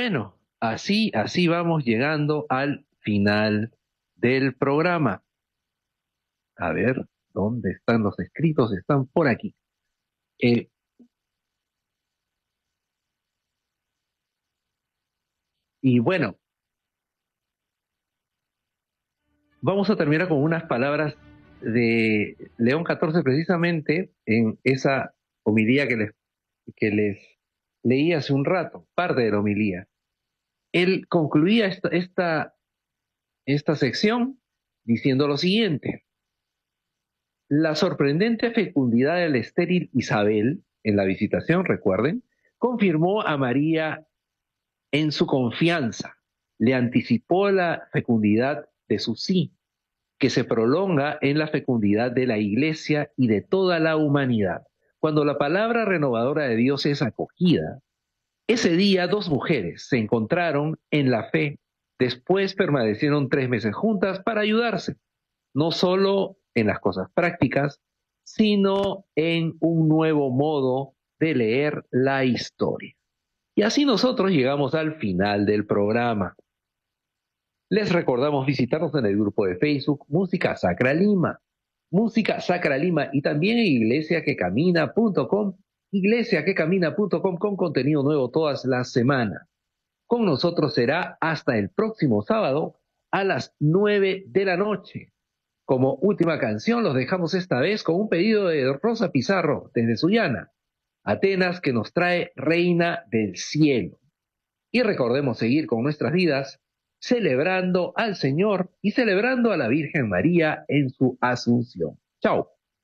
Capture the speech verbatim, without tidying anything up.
bueno, así, así vamos llegando al final del programa. A ver, ¿dónde están los escritos? Están por aquí. Eh, y bueno, vamos a terminar con unas palabras de León catorce precisamente en esa homilía que les, que les leí hace un rato, parte de la homilía. Él concluía esta, esta, esta sección diciendo lo siguiente: la sorprendente fecundidad de la estéril Isabel, en la visitación, recuerden, confirmó a María en su confianza, le anticipó la fecundidad de su sí, que se prolonga en la fecundidad de la Iglesia y de toda la humanidad. Cuando la palabra renovadora de Dios es acogida, ese día dos mujeres se encontraron en la fe, después permanecieron tres meses juntas para ayudarse, no solo en las cosas prácticas, sino en un nuevo modo de leer la historia. Y así nosotros llegamos al final del programa. Les recordamos visitarnos en el grupo de Facebook Música Sacra Lima, Música Sacra Lima, y también en iglesia que camina punto com, iglesia que camina punto com, con contenido nuevo todas las semanas. Con nosotros será hasta el próximo sábado a las nueve de la noche. Como última canción los dejamos esta vez con un pedido de Rosa Pizarro desde Sullana, Atenas, que nos trae Reina del Cielo. Y recordemos seguir con nuestras vidas celebrando al Señor y celebrando a la Virgen María en su Asunción. Chao.